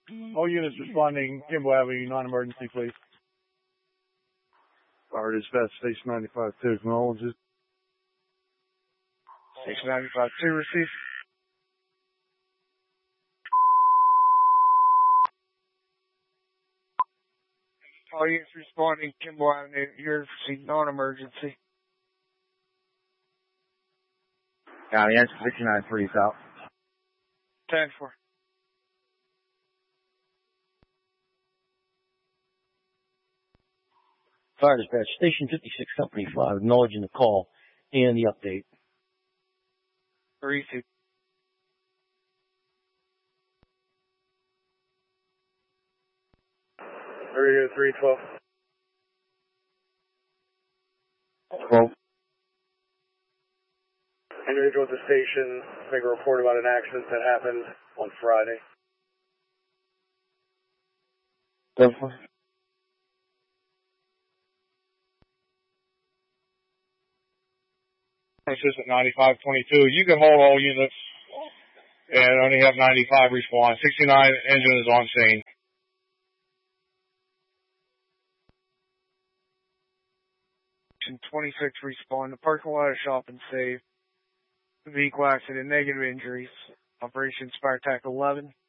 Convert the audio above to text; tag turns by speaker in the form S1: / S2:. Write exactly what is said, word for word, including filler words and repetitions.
S1: All units responding, Kimball Avenue, non-emergency, please. Fire dispatch, station ninety-five two, acknowledges.
S2: Station ninety-five two, receive. All units responding, Kimball Avenue, emergency, non-emergency.
S3: County answer sixty-nine three south.
S2: ten four.
S4: Fire dispatch, station fifty-six, company five, acknowledging the call and the update.
S2: three two.
S1: Radio three twelve.
S3: twelve.
S1: Individual at the station make a report about an accident that happened on Friday.
S3: ten four.
S2: Assistant ninety-five twenty-two. You can hold all units and only have ninety-five respond. sixty-nine engine is on scene. twenty-six respond. The parking lot of Shopping Save. Vehicle accident, negative injuries. Operation Spartak eleven.